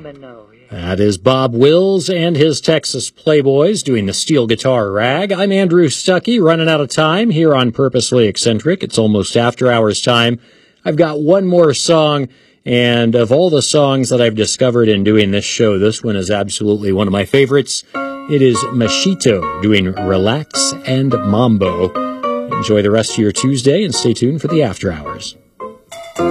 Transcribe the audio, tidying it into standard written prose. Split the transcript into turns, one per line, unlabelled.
Domino. Yeah.
That is Bob Wills and his Texas Playboys doing the steel guitar rag. I'm Andrew Stuckey, running out of time here on Purposely Eccentric. It's almost after hours time. I've got one more song, and of all the songs that I've discovered in doing this show, this one is absolutely one of my favorites. It is Machito doing Relax and Mambo. Enjoy the rest of your Tuesday and stay tuned for the After Hours.